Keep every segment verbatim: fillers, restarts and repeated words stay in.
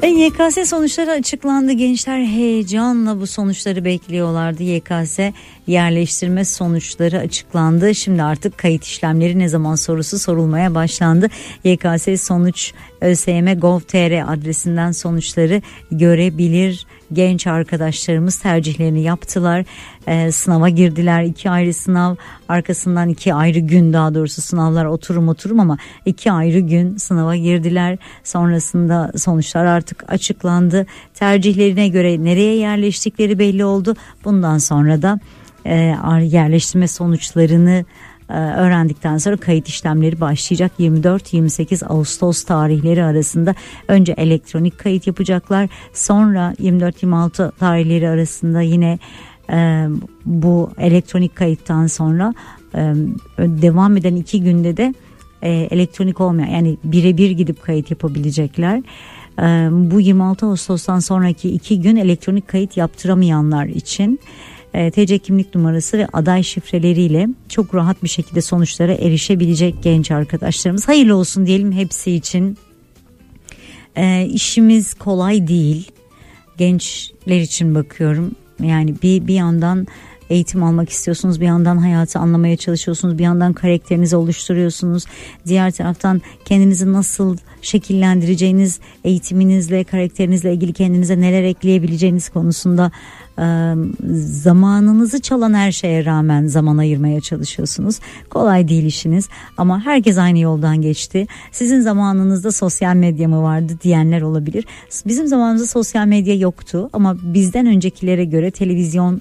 Ve Y K S sonuçları açıklandı. Gençler heyecanla bu sonuçları bekliyorlardı. Y K S yerleştirme sonuçları açıklandı. Şimdi artık kayıt işlemleri ne zaman sorusu sorulmaya başlandı. Y K S sonuç ö s y m nokta gov nokta t r adresinden sonuçları görebilir. Genç arkadaşlarımız tercihlerini yaptılar. Ee, sınava girdiler. İki ayrı sınav, arkasından iki ayrı gün, daha doğrusu sınavlar oturum oturum ama iki ayrı gün sınava girdiler. Sonrasında sonuçlar artık açıklandı. Tercihlerine göre nereye yerleştikleri belli oldu. Bundan sonra da e, yerleştirme sonuçlarını öğrendikten sonra kayıt işlemleri başlayacak. yirmi dört yirmi sekiz Ağustos tarihleri arasında önce elektronik kayıt yapacaklar. Sonra yirmi dört yirmi altı tarihleri arasında yine e, bu elektronik kayıttan sonra e, devam eden iki günde de e, elektronik olmayan, yani birebir gidip kayıt yapabilecekler. E, bu yirmi altı Ağustos'tan sonraki iki gün elektronik kayıt yaptıramayanlar için T C kimlik numarası ve aday şifreleriyle çok rahat bir şekilde sonuçlara erişebilecek genç arkadaşlarımız. Hayırlı olsun diyelim hepsi için. E, işimiz kolay değil. Gençler için bakıyorum. Yani bir bir yandan eğitim almak istiyorsunuz, bir yandan hayatı anlamaya çalışıyorsunuz, bir yandan karakterinizi oluşturuyorsunuz. Diğer taraftan kendinizi nasıl şekillendireceğiniz, eğitiminizle, karakterinizle ilgili kendinize neler ekleyebileceğiniz konusunda e, zamanınızı çalan her şeye rağmen zaman ayırmaya çalışıyorsunuz. Kolay değil işiniz ama herkes aynı yoldan geçti. Sizin zamanınızda sosyal medya mı vardı diyenler olabilir. Bizim zamanımızda sosyal medya yoktu ama bizden öncekilere göre televizyon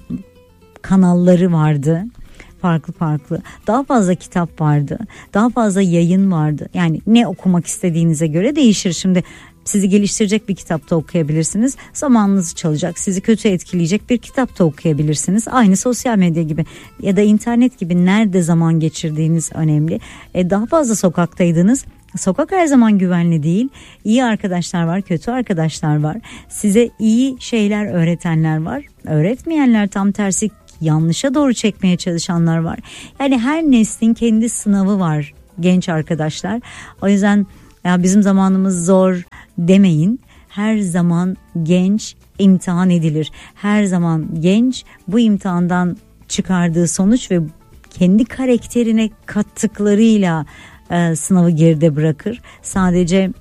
kanalları vardı, farklı farklı. Daha fazla kitap vardı, daha fazla yayın vardı. Yani ne okumak istediğinize göre değişir. Şimdi sizi geliştirecek bir kitapta okuyabilirsiniz, zamanınızı çalacak, sizi kötü etkileyecek bir kitapta okuyabilirsiniz. Aynı sosyal medya gibi ya da internet gibi nerede zaman geçirdiğiniz önemli. E, daha fazla sokaktaydınız. Sokak her zaman güvenli değil. İyi arkadaşlar var, kötü arkadaşlar var. Size iyi şeyler öğretenler var. Öğretmeyenler, tam tersi yanlışa doğru çekmeye çalışanlar var. Yani her neslin kendi sınavı var genç arkadaşlar. O yüzden ya bizim zamanımız zor demeyin. Her zaman genç imtihan edilir. Her zaman genç bu imtihandan çıkardığı sonuç ve kendi karakterine kattıklarıyla e, sınavı geride bırakır. Sadece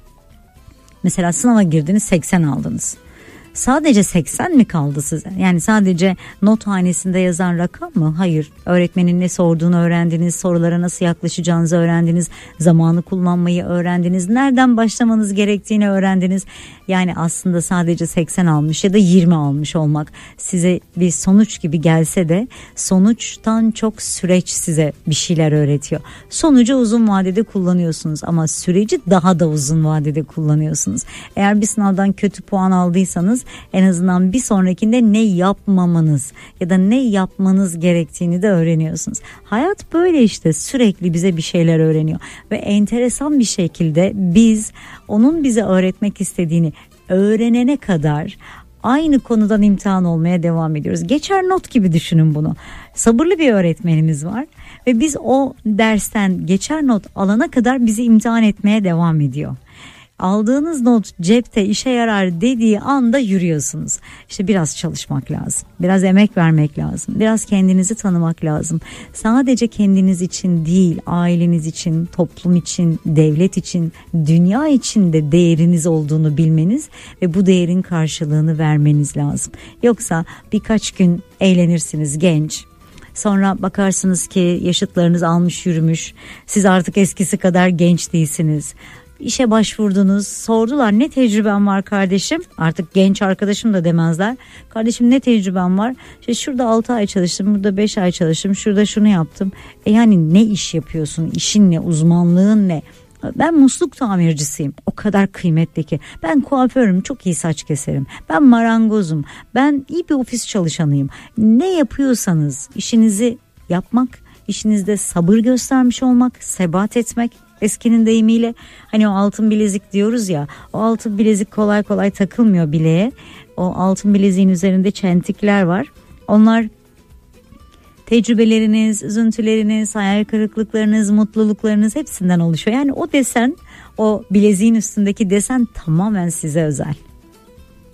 mesela sınava girdiniz, seksen aldınız. Sadece seksen mi kaldı size? Yani sadece nothanesinde yazan rakam mı? Hayır. Öğretmenin ne sorduğunu öğrendiniz, sorulara nasıl yaklaşacağınızı öğrendiniz, zamanı kullanmayı öğrendiniz, nereden başlamanız gerektiğini öğrendiniz. Yani aslında sadece seksen almış ya da yirmi almış olmak size bir sonuç gibi gelse de sonuçtan çok süreç size bir şeyler öğretiyor. Sonucu uzun vadede kullanıyorsunuz ama süreci daha da uzun vadede kullanıyorsunuz. Eğer bir sınavdan kötü puan aldıysanız en azından bir sonrakinde ne yapmamanız ya da ne yapmanız gerektiğini de öğreniyorsunuz. Hayat böyle işte, sürekli bize bir şeyler öğreniyor ve enteresan bir şekilde biz onun bize öğretmek istediğini öğrenene kadar aynı konudan imtihan olmaya devam ediyoruz. Geçer not gibi düşünün bunu. Sabırlı bir öğretmenimiz var ve biz o dersten geçer not alana kadar bizi imtihan etmeye devam ediyor. Aldığınız not cepte işe yarar dediği anda yürüyorsunuz. İşte biraz çalışmak lazım. Biraz emek vermek lazım. Biraz kendinizi tanımak lazım. Sadece kendiniz için değil, aileniz için, toplum için, devlet için, dünya için de değeriniz olduğunu bilmeniz ve bu değerin karşılığını vermeniz lazım. Yoksa birkaç gün eğlenirsiniz genç. Sonra bakarsınız ki yaşıtlarınız almış yürümüş. Siz artık eskisi kadar genç değilsiniz. İşe başvurdunuz, sordular ne tecrüben var kardeşim, artık genç arkadaşım da demezler. Kardeşim ne tecrüben var? İşte şurada altı ay çalıştım, burada beş ay çalıştım, şurada şunu yaptım. E yani ne iş yapıyorsun, işin ne, uzmanlığın ne? Ben musluk tamircisiyim, o kadar kıymetli ki. Ben kuaförüm, çok iyi saç keserim. Ben marangozum, ben iyi bir ofis çalışanıyım. Ne yapıyorsanız işinizi yapmak, işinizde sabır göstermiş olmak, sebat etmek. Eskinin deyimiyle hani o altın bilezik diyoruz ya, o altın bilezik kolay kolay takılmıyor bileğe. O altın bileziğin üzerinde çentikler var. Onlar tecrübeleriniz, üzüntüleriniz, hayal kırıklıklarınız, mutluluklarınız hepsinden oluşuyor. Yani o desen, o bileziğin üstündeki desen tamamen size özel.